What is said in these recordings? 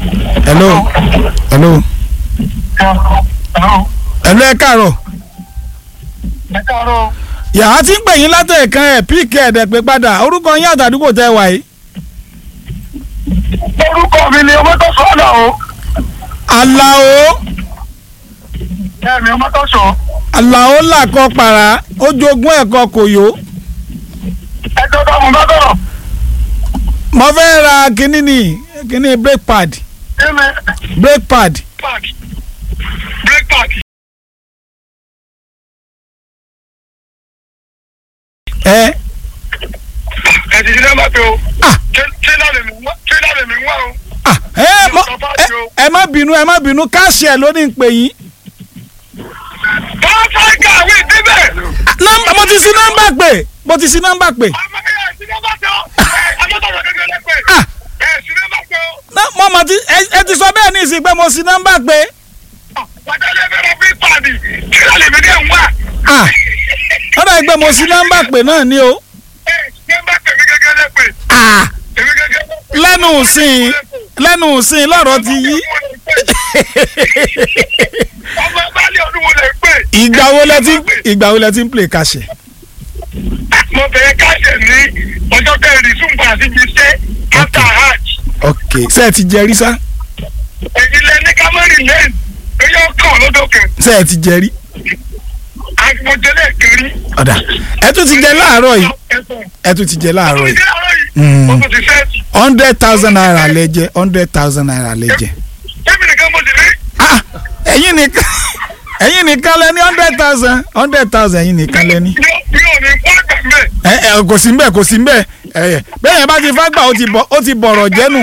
hello hello hello ẹ káàárọ̀. ẹ káàárọ̀. yàrá tí ń pè yín látẹ̀ẹ̀kan ẹ̀ píìkì ẹ̀dẹ̀ pé padà orúkọ yín àtàdúgbò tẹ́ wà yìí. orúkọ mi ni Ọmọ́tọ́ṣọ́ Àlàó. Àlàó. bẹ́ẹ̀ni Ọmọ́tọ́ṣọ́. Àlàó làkọ para ó jogún ẹ̀kọ́ kòyó. ẹjọ́ bá mo bá bọ̀rọ̀. mo fẹ́ ra kíní brake pad. brake pad. brake pad. ẹ ti ṣe máa pe o. tírélà lè mi wá o. ẹ má bínú káàṣì ẹ̀ ló ní ń pè yín. bọ́ọ̀ fẹ́ kàwé débẹ̀. mo ti sí nọ́mbà pé. ọmọ ẹ̀ sí nọ́mbà tó. mo mọ̀ tí ẹ ti sọ bẹ́ẹ̀ ní ìsìn pé mo sí nọ́mbà pé. wájú ẹ bẹ̀rẹ̀ bí pàdé tírélà lè mi dé ń wá. ó dà gbé mo sí nọ́mbà pé náà ni o. nọ́mbà pè mí gẹ́gẹ́ lẹ́pẹ̀. lẹ́nu ìsìn lọ́rọ̀ ti yí. ọmọ ìbálẹ̀ ọdún wo lè pè. ìgbà wo lẹ ti ń play kàṣẹ. mo bẹ̀rẹ̀ kàṣẹ ní ọjọ́ kẹrin súnmọ́ àti jíṣẹ́ after hajj. ok ṣé ẹ ti jẹ rí sá. èyí lẹ ní kámẹ́rì lẹ́yìn èyí ọkàn lódòkè. ṣé ẹ ti jẹ rí. àgbọ̀jẹ̀lẹ̀ kiri. ọ̀dà ẹ tún ti jẹ láàárọ̀ yìí. $100,000 naira lẹ́jẹ̀ $100,000 naira lẹ́jẹ̀. ẹ̀mí nìkan mo sì rí. ẹ̀yin nìkan lẹ ní $100,000 ẹ̀yin nìkan lẹ ní. mi ò ní fún àgbà mẹ́. kò sí mbẹ bẹ́ẹ̀ yẹn bá ti fágbà ó ti bọ̀rọ̀ jẹ́nu.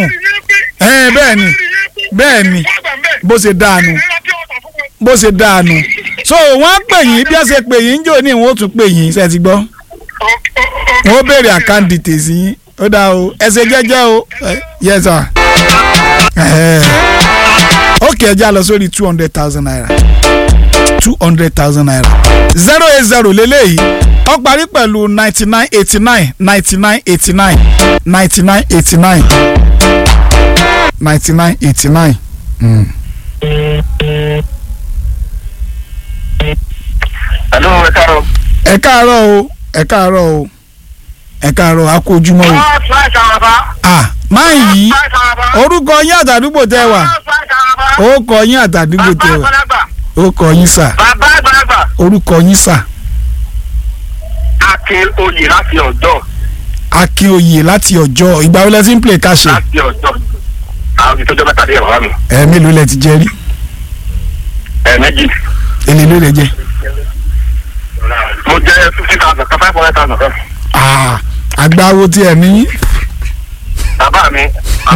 bẹ́ẹ̀ ni bó ṣe dáanu so wọ́n pè yín bí ẹ ṣe pè yín jò ní ìwọ̀n ó tún pè yín ṣe ti gbọ́. wọ́n béèrè account details yín ó dáa o ẹ ṣe jẹ́jẹ́ o yes sir. ok ẹ já lọ sórí $200,000 naira $200,000 naira 080 lélẹ́yìí ó parí pẹ̀lú 9989 9989 9989 9989. hello ẹ káàárọ̀ o a kú ojúmọ́ o. máa yí orúkọ yín àtàdúgbò tẹ́ wà orúkọ yín àtàdúgbò tẹ́ wà orúkọ yín sà orúkọ yín sà. Akin Oyè láti Ọ̀jọ́. Akin Oyè láti Ọ̀jọ́ ìgbà wo lẹ ti ń play kàṣẹ. láti Ọ̀jọ́ àwọn ìtọ́jọ́ mẹ́ta dé ìwà mi. mélòó lẹ ti jẹ rí. méjì. èlé ló lè jẹ. mo jẹ 50,000 kan 500,000 kan. àgbáwo tí ẹ ní. bàbá mi.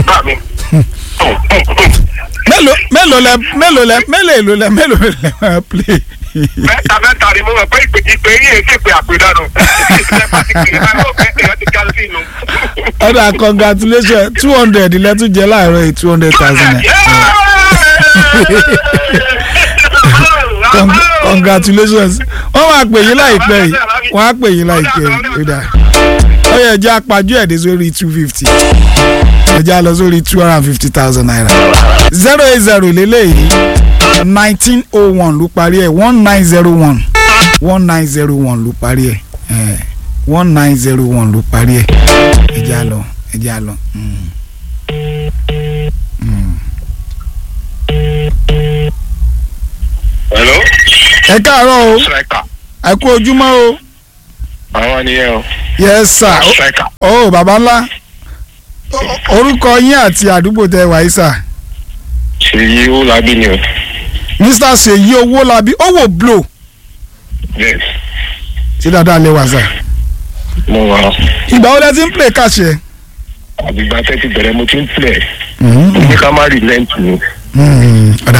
mélòó lẹ play. mẹ́ta ni mo mọ̀ pé ìpè yín èsì pé àpèdánù. ọ̀dà congratulations 200 lẹ́tún jẹ́ láàárọ̀ yìí 200,000. Congratulations wọ́n máa pè yín láìpẹ́ yìí wọ́n á pè yín láìpẹ́ yìí ó yẹ ẹjẹ́ apájú ẹ̀dẹ́ sórí 250 ẹjẹ́ lọ sórí 250,000 naira 080 lélẹ́yìí 1901 ló parí ẹ̀ 1901 1901 ló parí ẹ̀ 1901 ló parí ẹ̀ ẹjẹ́ lọ. hello. ẹ káàárọ̀ o ẹ kú ojúmọ́ o. àwọn nìyẹn o. yes sir. bàbá ńlá orúkọ yín àti àdúgbò tẹ wàyí sà. Ṣèyí Owólabí ni o. Mr. Ṣèyí Owólabí owó blow. yes. ṣé dáadáa lè wà sà. mo wà. ìgbà wo lẹ ti ń play kàṣẹ. àgbègbè tẹ́ ti bẹ̀rẹ̀ mo ti ń play. mo ní ká má rí lẹ́ǹtì ni. ọ̀dà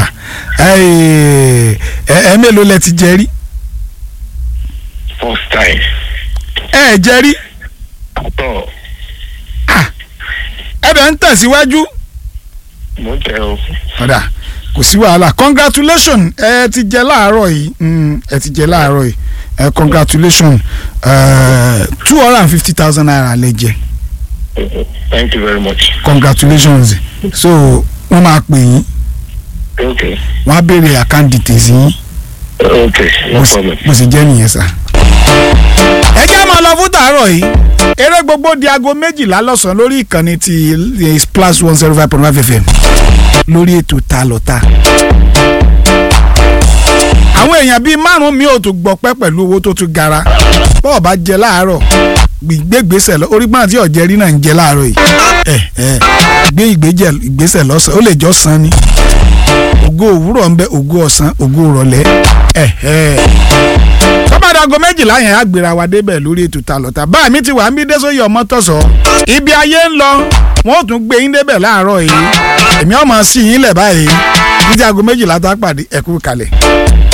ẹ mélòó lẹ ti jẹ rí. first time. ẹ jẹ rí. àtọ̀. ẹ bẹ̀ ń tẹ̀síwájú. mo ń tẹ o. ọ̀dà kò sí wàhálà congratulations ẹ ti jẹ láàárọ̀ yìí congratulations 250,000 naira lẹ jẹ. thank you very much. congratulations so wọ́n máa pè yín Okay. wọ́n á béèrè account details yín Okay, no problem. bó sì jẹ́ nìyẹn sà. ẹ jẹ́ máa lọ fún tàárọ̀ yìí eré gbogbo di aago 12 lọ́sàn-án lórí ìkànnì ti Splash 105.5 FM lórí ètò ta lọ́ta. àwọn èèyàn bíi 5 mi ò tún gbọpẹ́ pẹ̀lú owó tó tún gara bọ́ọ̀ bá jẹ láàárọ̀ gbígbésẹ̀ lọ orí gbọ́n àti ọ̀jẹ̀ rí náà ń jẹ láàárọ̀ yìí gbé ìgbésẹ̀ lọ́sàn ó lè jọ san ni ògo òwúrọ̀ ń bẹ ògo ọ̀sán ògo ìrọ̀lẹ́ tọ́bàdà aago 12 yẹn á gbéra wa débẹ̀ lórí ètò ta lọ́ta báà mi ti wà ń bí Désòyè Ọmọ́tọ̀sọ́ ibi ayé ń lọ wọn ò tún gbé yín débẹ̀ láàárọ̀ yìí èmi ọmọ sí yín lẹ̀ báyìí títí aago 12 tá a pàdé ẹ̀kú kalẹ̀.